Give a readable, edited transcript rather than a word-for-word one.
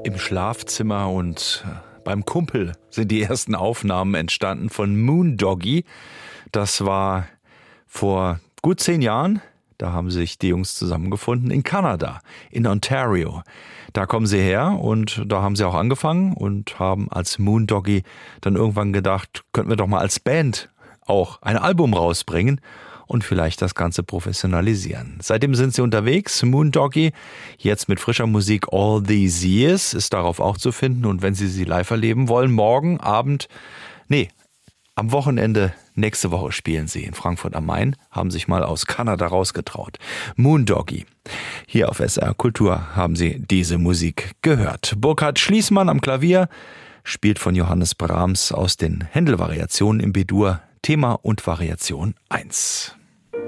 im Schlafzimmer und beim Kumpel sind die ersten Aufnahmen entstanden von Moondoggie. Das war vor gut 10 Jahren. Da haben sich die Jungs zusammengefunden in Kanada, in Ontario. Da kommen sie her und da haben sie auch angefangen und haben als Moondoggie dann irgendwann gedacht, könnten wir doch mal als Band auch ein Album rausbringen und vielleicht das Ganze professionalisieren. Seitdem sind sie unterwegs, Moondoggie, jetzt mit frischer Musik All These Years, ist darauf auch zu finden. Und wenn Sie live erleben wollen, morgen Abend, am Wochenende nächste Woche spielen sie in Frankfurt am Main, haben sich mal aus Kanada rausgetraut. Moondoggie. Hier auf SR Kultur haben Sie diese Musik gehört. Burkhard Schließmann am Klavier spielt von Johannes Brahms aus den Händel-Variationen im B-Dur, Thema und Variation 1.